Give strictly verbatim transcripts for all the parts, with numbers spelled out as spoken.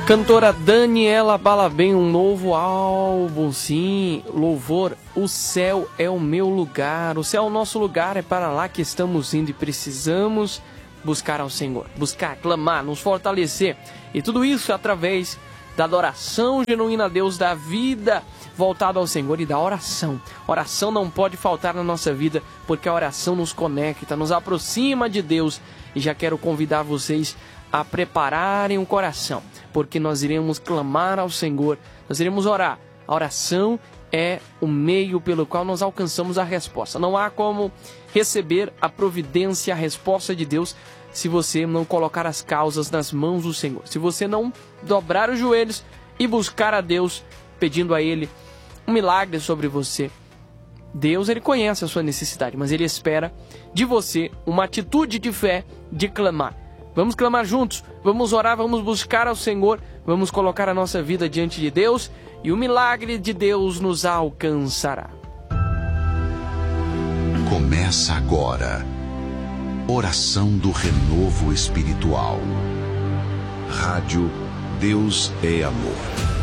Cantora Daniela Balabem, um novo álbum, sim, louvor, o céu é o meu lugar, o céu é o nosso lugar, é para lá que estamos indo e precisamos buscar ao Senhor, buscar, clamar, nos fortalecer, e tudo isso através da adoração genuína a Deus, da vida voltada ao Senhor e da oração. Oração não pode faltar na nossa vida, porque a oração nos conecta, nos aproxima de Deus, e já quero convidar vocês a prepararem o coração, porque nós iremos clamar ao Senhor, nós iremos orar. A oração é o meio pelo qual nós alcançamos a resposta. Não há como receber a providência, a resposta de Deus, se você não colocar as causas nas mãos do Senhor. Se você não dobrar os joelhos e buscar a Deus, pedindo a Ele um milagre sobre você. Deus, Ele conhece a sua necessidade, mas Ele espera de você uma atitude de fé, de clamar. Vamos clamar juntos, vamos orar, vamos buscar ao Senhor, vamos colocar a nossa vida diante de Deus e o milagre de Deus nos alcançará. Começa agora, Oração do Renovo Espiritual. Rádio Deus é Amor.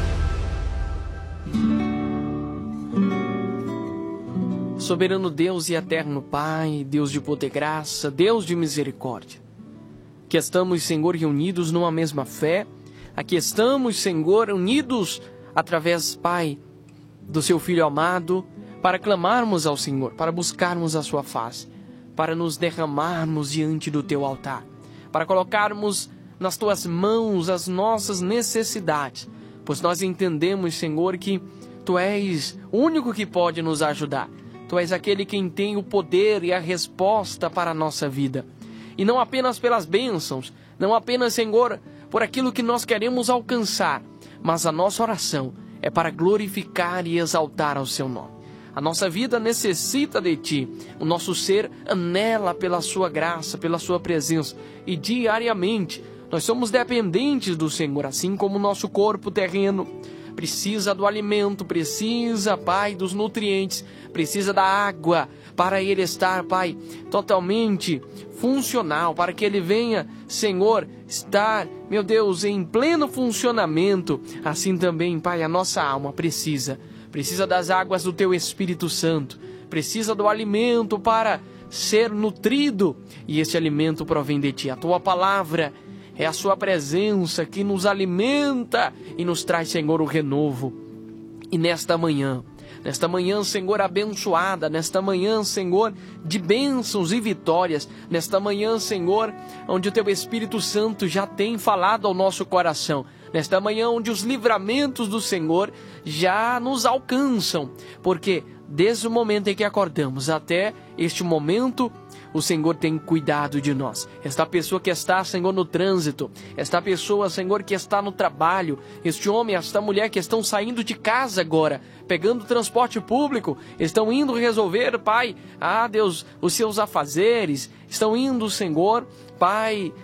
Soberano Deus e eterno Pai, Deus de poder e graça, Deus de misericórdia. Aqui estamos, Senhor, reunidos numa mesma fé. Aqui estamos, Senhor, unidos através, Pai, do Seu Filho amado, para clamarmos ao Senhor, para buscarmos a Sua face, para nos derramarmos diante do Teu altar, para colocarmos nas Tuas mãos as nossas necessidades, pois nós entendemos, Senhor, que Tu és o único que pode nos ajudar. Tu és aquele quem tem o poder e a resposta para a nossa vida. E não apenas pelas bênçãos, não apenas, Senhor, por aquilo que nós queremos alcançar, mas a nossa oração é para glorificar e exaltar ao Seu nome. A nossa vida necessita de Ti, o nosso ser anela pela Sua graça, pela Sua presença, e diariamente nós somos dependentes do Senhor, assim como o nosso corpo terreno precisa do alimento, precisa, Pai, dos nutrientes, precisa da água, para ele estar, Pai, totalmente funcional, para que ele venha, Senhor, estar, meu Deus, em pleno funcionamento. Assim também, Pai, a nossa alma precisa, precisa das águas do Teu Espírito Santo, precisa do alimento para ser nutrido, e esse alimento provém de Ti. A Tua palavra é a Sua presença que nos alimenta e nos traz, Senhor, o renovo. E nesta manhã, Nesta manhã, Senhor, abençoada, nesta manhã, Senhor, de bênçãos e vitórias, nesta manhã, Senhor, onde o Teu Espírito Santo já tem falado ao nosso coração, nesta manhã onde os livramentos do Senhor já nos alcançam, porque desde o momento em que acordamos até este momento, o Senhor tem cuidado de nós. Esta pessoa que está, Senhor, no trânsito, esta pessoa, Senhor, que está no trabalho, este homem, esta mulher que estão saindo de casa agora, pegando transporte público, estão indo resolver, Pai, ah, Deus, os seus afazeres, estão indo, Senhor, Pai,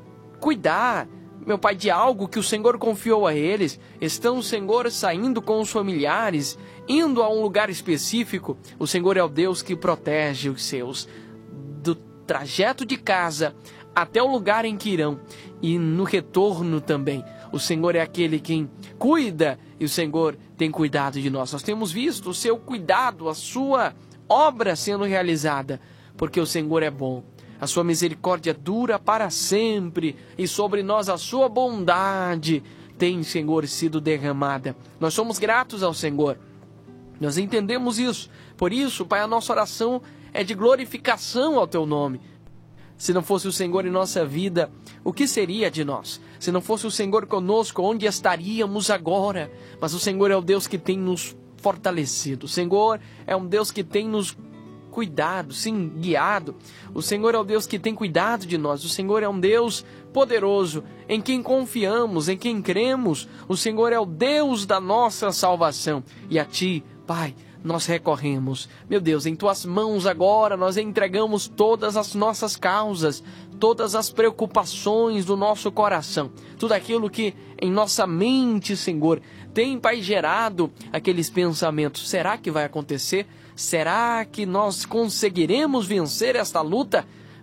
cuidar, meu Pai, de algo que o Senhor confiou a eles, estão, Senhor, saindo com os familiares, indo a um lugar específico. O Senhor é o Deus que protege os seus, do trajeto de casa até o lugar em que irão, e no retorno também. O Senhor é aquele quem cuida, e o Senhor tem cuidado de nós. Nós temos visto o Seu cuidado, a Sua obra sendo realizada, porque o Senhor é bom. A Sua misericórdia dura para sempre, e sobre nós a Sua bondade tem, Senhor, sido derramada. Nós somos gratos ao Senhor, nós entendemos isso. Por isso, Pai, a nossa oração é de glorificação ao Teu nome. Se não fosse o Senhor em nossa vida, o que seria de nós? Se não fosse o Senhor conosco, onde estaríamos agora? Mas o Senhor é o Deus que tem nos fortalecido. O Senhor é um Deus que tem nos cuidado, sim, guiado. O Senhor é o Deus que tem cuidado de nós. O Senhor é um Deus poderoso, em quem confiamos, em quem cremos. O Senhor é o Deus da nossa salvação. E a Ti, Pai, nós recorremos. Meu Deus, em Tuas mãos agora nós entregamos todas as nossas causas, todas as preocupações do nosso coração, tudo aquilo que em nossa mente, Senhor, tem, Pai, gerado aqueles pensamentos. Será que vai acontecer? Será que nós conseguiremos vencer esta luta?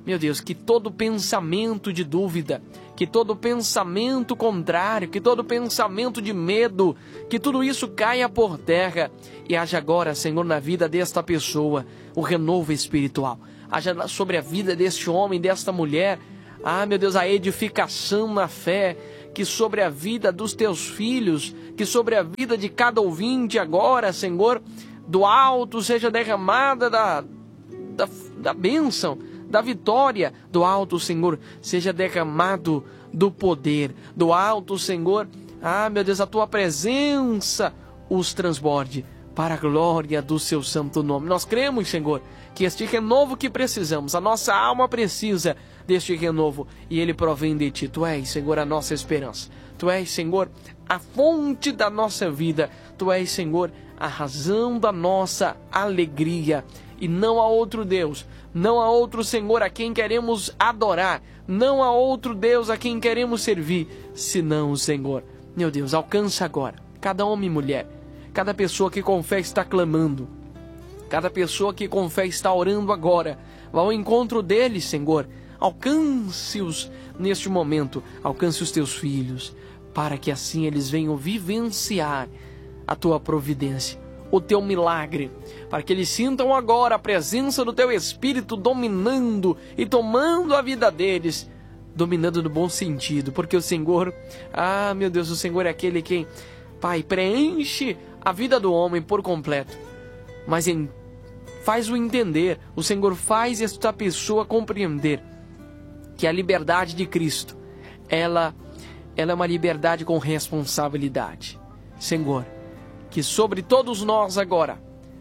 Meu Deus, que todo pensamento de dúvida, que todo pensamento contrário, que todo pensamento de medo, que tudo isso caia por terra e haja agora, Senhor, na vida desta pessoa, o renovo espiritual. Haja sobre a vida deste homem, desta mulher, ah, meu Deus, a edificação na fé, que sobre a vida dos teus filhos, que sobre a vida de cada ouvinte agora, Senhor, do alto seja derramada da, da, da bênção, da vitória, do alto, Senhor, seja derramado do poder, do alto, Senhor, ah, meu Deus, a tua presença os transborde para a glória do seu santo nome. Nós cremos, Senhor, que este renovo que precisamos, a nossa alma precisa deste renovo e ele provém de ti. Tu és, Senhor, a nossa esperança. Tu és, Senhor, a fonte da nossa vida. Tu és, Senhor, a razão da nossa alegria. E não há outro Deus, não há outro Senhor a quem queremos adorar, não há outro Deus a quem queremos servir, senão o Senhor. Meu Deus, alcança agora cada homem e mulher, cada pessoa que com fé está clamando, cada pessoa que com fé está orando agora, vá ao encontro deles, Senhor. Alcance-os neste momento, alcance os teus filhos, para que assim eles venham vivenciar a tua providência, o teu milagre, para que eles sintam agora a presença do teu Espírito dominando e tomando a vida deles, dominando no bom sentido, porque o Senhor, ah, meu Deus, o Senhor é aquele quem, Pai, preenche a vida do homem por completo, mas em, faz-o entender, o Senhor faz esta pessoa compreender que a liberdade de Cristo, ela, ela é uma liberdade com responsabilidade. Senhor, que sobre todos nós agora,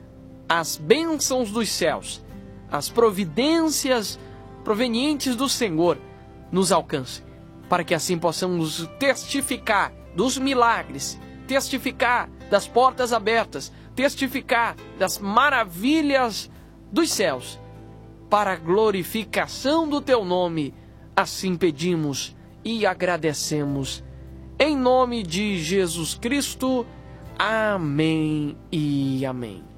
as bênçãos dos céus, as providências provenientes do Senhor nos alcancem, para que assim possamos testificar dos milagres, testificar das portas abertas, testificar das maravilhas dos céus, para a glorificação do teu nome. Assim pedimos e agradecemos. Em nome de Jesus Cristo. Amém e amém.